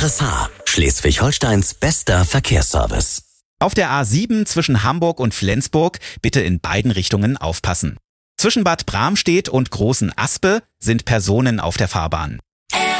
RSH, Schleswig-Holsteins bester Verkehrsservice. Auf der A7 zwischen Hamburg und Flensburg bitte in beiden Richtungen aufpassen. Zwischen Bad Bramstedt und Großen Aspe sind Personen auf der Fahrbahn.